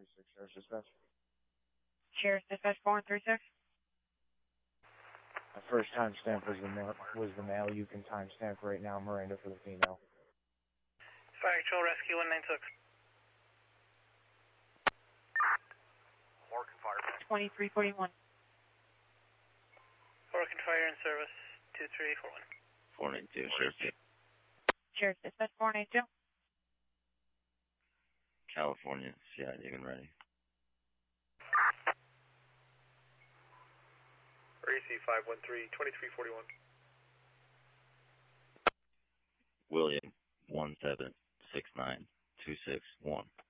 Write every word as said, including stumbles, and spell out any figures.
six, Sheriff's Dispatch. Sheriff's Dispatch four one three six. My first timestamp was the male, was the male. You can timestamp right now, Miranda, for the female. Fire Control Rescue one nine six. Oregon Fire. twenty-three forty-one. Oregon Fire in service two three four one. four nine two, Sheriff. Sheriff's Dispatch four nine two. California, C I D, even ready. A C five one three, twenty-three forty-one. William, one seven six nine two six one.